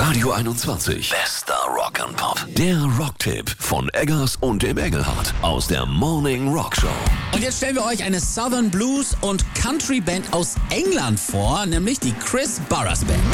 Radio 21. Bester Rock and Pop. Der Rocktipp von Eggers und dem Engelhardt aus der Morning Rock Show. Und jetzt stellen wir euch eine Southern Blues und Country Band aus England vor, nämlich die Chris Barras Band.